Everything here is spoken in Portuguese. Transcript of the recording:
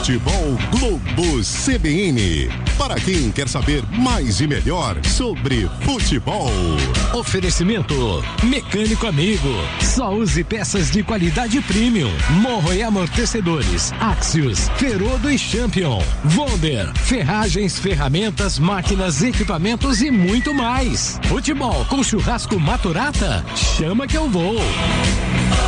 Futebol Globo CBN. Para quem quer saber mais e melhor sobre futebol. Oferecimento Mecânico Amigo. Só use peças de qualidade premium. Morro e amortecedores. Axios, Ferodo e Champion. Wonder, ferragens, ferramentas, máquinas, equipamentos e muito mais. Futebol com churrasco Maturata? Chama que eu vou.